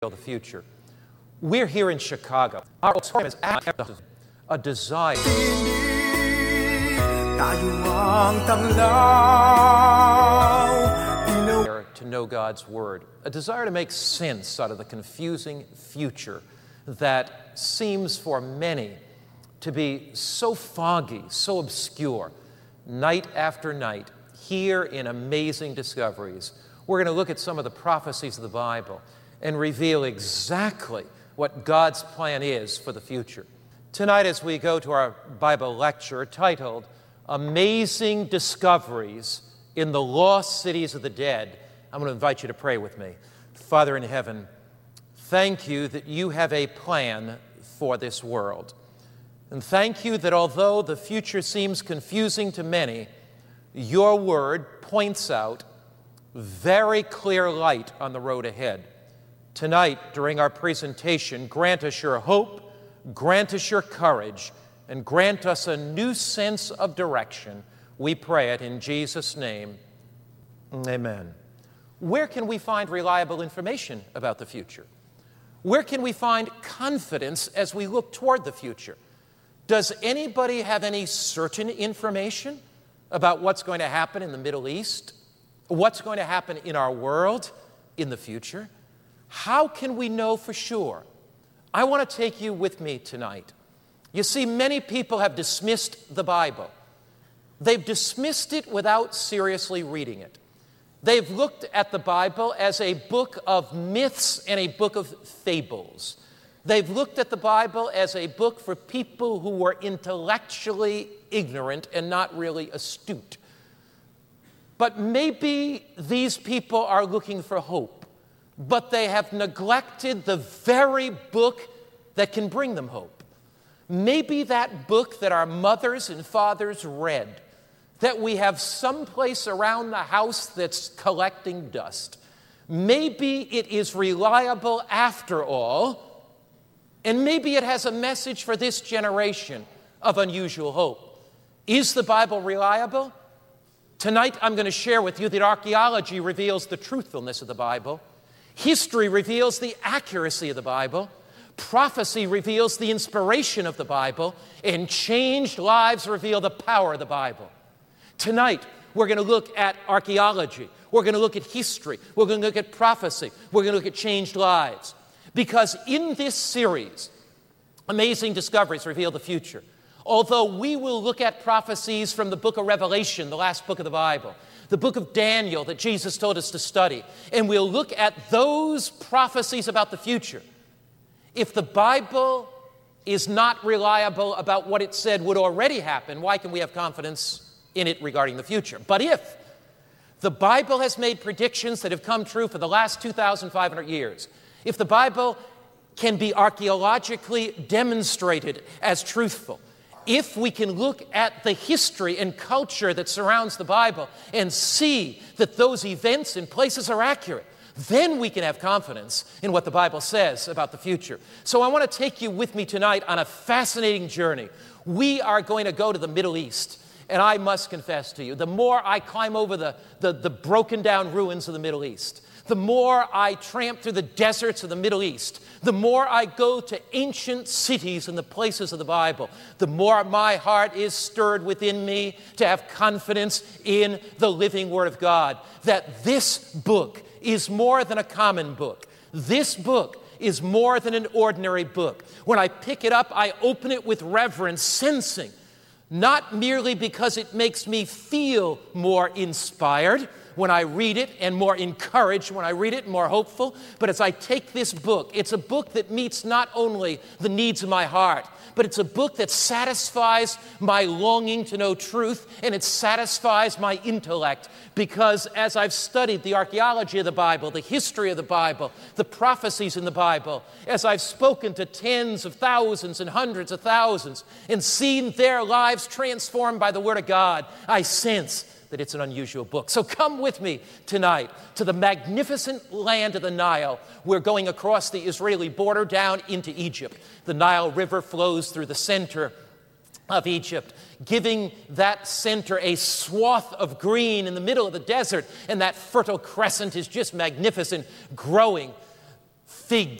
the future. We're here in Chicago. Our program is a desire to know God's Word, a desire to make sense out of the confusing future that seems for many to be so foggy, so obscure. Night after night, here in Amazing Discoveries, we're going to look at some of the prophecies of the Bible and reveal exactly what God's plan is for the future. Tonight, as we go to our Bible lecture titled Amazing Discoveries in the Lost Cities of the Dead, I'm going to invite you to pray with me. Father in heaven, thank you that you have a plan for this world. And thank you that although the future seems confusing to many, your word points out very clear light on the road ahead. Tonight, during our presentation, grant us your hope, grant us your courage, and grant us a new sense of direction. We pray it in Jesus' name. Amen. Where can we find reliable information about the future? Where can we find confidence as we look toward the future? Does anybody have any certain information about what's going to happen in the Middle East? What's going to happen in our world in the future? How can we know for sure? I want to take you with me tonight. You see, many people have dismissed the Bible. They've dismissed it without seriously reading it. They've looked at the Bible as a book of myths and a book of fables. They've looked at the Bible as a book for people who were intellectually ignorant and not really astute. But maybe these people are looking for hope, but they have neglected the very book that can bring them hope. Maybe that book that our mothers and fathers read, that we have someplace around the house that's collecting dust. Maybe it is reliable after all, and maybe it has a message for this generation of unusual hope. Is the Bible reliable? Tonight I'm going to share with you that archaeology reveals the truthfulness of the Bible. History reveals the accuracy of the Bible. Prophecy reveals the inspiration of the Bible. And changed lives reveal the power of the Bible. Tonight, we're going to look at archaeology. We're going to look at history. We're going to look at prophecy. We're going to look at changed lives. Because in this series, Amazing Discoveries Reveal the Future, although we will look at prophecies from the book of Revelation, the last book of the Bible, the book of Daniel that Jesus told us to study, and we'll look at those prophecies about the future. If the Bible is not reliable about what it said would already happen, why can we have confidence in it regarding the future? But if the Bible has made predictions that have come true for the last 2,500 years, if the Bible can be archaeologically demonstrated as truthful, if we can look at the history and culture that surrounds the Bible and see that those events and places are accurate, then we can have confidence in what the Bible says about the future. So I want to take you with me tonight on a fascinating journey. We are going to go to the Middle East. And I must confess to you, the more I climb over the broken down ruins of the Middle East, the more I tramp through the deserts of the Middle East, the more I go to ancient cities and the places of the Bible, the more my heart is stirred within me to have confidence in the living Word of God, that this book is more than a common book. This book is more than an ordinary book. When I pick it up, I open it with reverence, sensing, not merely because it makes me feel more inspired when I read it and more encouraged when I read it, more hopeful, but as I take this book, it's a book that meets not only the needs of my heart, but it's a book that satisfies my longing to know truth, and it satisfies my intellect, because as I've studied the archaeology of the Bible, the history of the Bible, the prophecies in the Bible, as I've spoken to tens of thousands and hundreds of thousands and seen their lives transformed by the Word of God, I sense that it's an unusual book. So come with me tonight to the magnificent land of the Nile. We're going across the Israeli border down into Egypt. The Nile River flows through the center of Egypt, giving that center a swath of green in the middle of the desert, and that fertile crescent is just magnificent, growing fig